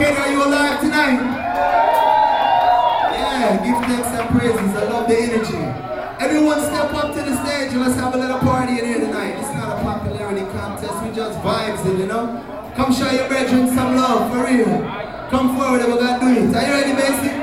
Kenny, are you alive tonight? Yeah, give thanks and praises. I love the energy. Everyone step up to the stage and let's have a little party in here tonight. It's not a popularity contest, we just vibes it, you know? Come show your brethren some love, for real. Come forward and we're gonna do it. Are you ready, Mason?